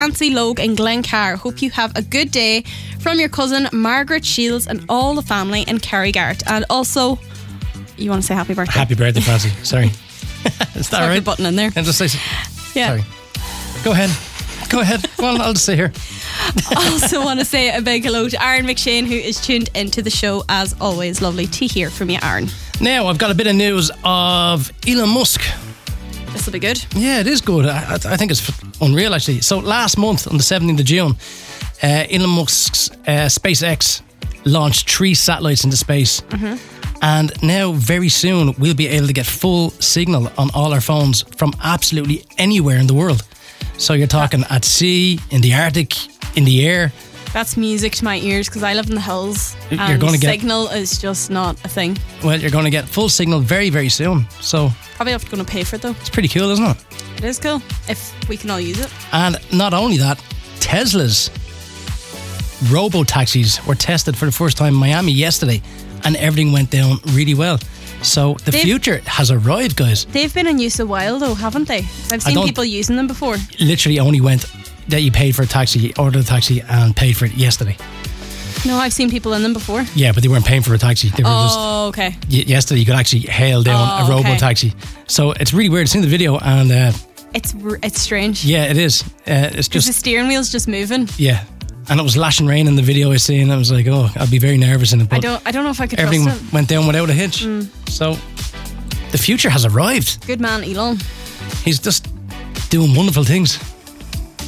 Nancy Logue in Glencar. Hope you have a good day from your cousin Margaret Shields and all the family in Kerrygart. And also, you want to say happy birthday? Happy birthday, Francie. Sorry. Is that right? The button in there. And just say, yeah. Sorry. Go ahead. Well, I'll just say here. I also want to say a big hello to Aaron McShane, who is tuned into the show as always. Lovely to hear from you, Aaron. Now, I've got a bit of news of Elon Musk. This will be good. Yeah, it is good. I think it's unreal, actually. So last month, on the 17th of June, Elon Musk's SpaceX launched 3 satellites into space. And now, very soon, we'll be able to get full signal on all our phones from absolutely anywhere in the world. So you're talking at sea, in the Arctic, in the air. That's music to my ears because I live in the hills You're going to get signal is just not a thing. Well, you're going to get full signal very, very soon. So probably have to go to pay for it though. It's pretty cool, isn't it? It is cool if we can all use it. And not only that, Tesla's robo-taxis were tested for the first time in Miami yesterday and everything went down really well. So the future has arrived, guys. They've been in use a while though, haven't they? I've seen people using them before. Literally only went that you paid for a taxi, ordered a taxi and paid for it yesterday. No, I've seen people in them before. Yeah, but they weren't paying for a taxi. They were okay. Yesterday you could actually hail down a robo-taxi. So it's really weird. I've seen the video and it's strange. Yeah, it is. It's just the steering wheel's just moving. Yeah. And it was lashing rain in the video I seen. I was like, oh, I'd be very nervous in it. But I don't know if I could everything trust it. went down without a hitch. So the future has arrived. Good man, Elon. He's just doing wonderful things.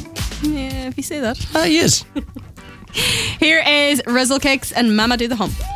Yeah, if you say that. He is. Here is Rizzle Cakes and Mama Do the Hump.